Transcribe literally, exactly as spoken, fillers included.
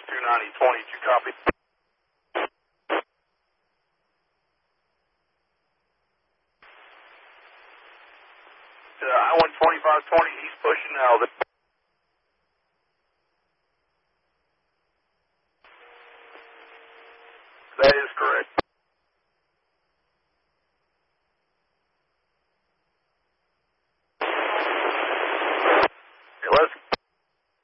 two ninety twenty, did you copy? Uh, I one twenty-five twenty, he's pushing now.